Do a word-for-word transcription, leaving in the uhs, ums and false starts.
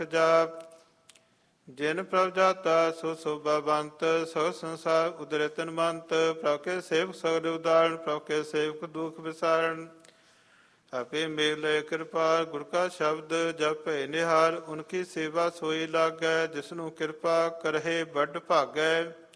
ਜਾਪ ਜਿਨ ਪ੍ਰਭ ਜਾਤਾ ਸੋ ਸੋਭਾ ਬੰਤ ਸੋ ਸੰਸਾਰ ਉਦਰੇ ਤਨਵੰਤ ਪ੍ਰਭ ਕੇ ਸੇਵਕ ਸਗਲ ਉਦਾਹਰਣ ਪ੍ਰਭ ਕੇ ਸੇਵਕ ਦੁਖ ਵਿਸਾਰਨ ਆਪੇ ਮੇਲ ਕਿਰਪਾ ਗੁਰ ਕਾ ਸ਼ਬਦ ਜਪੈ ਨਿਹਾਰ ਉਨਕੀ ਸੇਵਾ ਸੋਈ ਲਾਗੈ ਜਿਸਨੂੰ ਕਿਰਪਾ ਕਰਹਿ ਵੱਡ ਭਾਗੈ